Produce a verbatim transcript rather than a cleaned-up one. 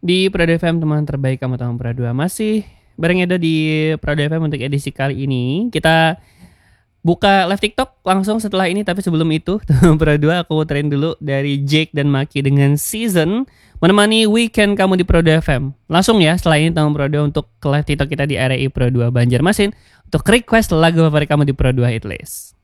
Di Prado F M, teman terbaik kamu teman Pro dua. Masih bareng Edo di Prado F M untuk edisi kali ini. Kita buka live TikTok langsung setelah ini, tapi sebelum itu teman Pro dua aku train dulu dari Jake dan Maki dengan Season menemani weekend kamu di Prado F M. Langsung ya setelah ini teman Pro dua untuk ke live TikTok kita di R I Pro dua Banjarmasin untuk request lagu favorit kamu di Pro dua Hitlist.